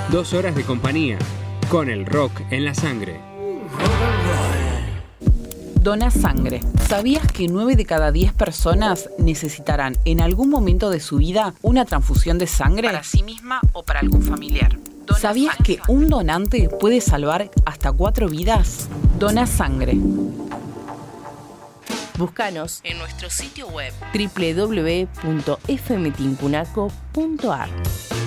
2 horas de compañía, con el rock en la sangre. Dona sangre. ¿Sabías que 9 de cada 10 personas necesitarán en algún momento de su vida una transfusión de sangre? Para sí misma o para algún familiar. ¿Sabías que un donante puede salvar hasta 4 vidas? Dona sangre. Búscanos en nuestro sitio web www.fmtincunaco.ar.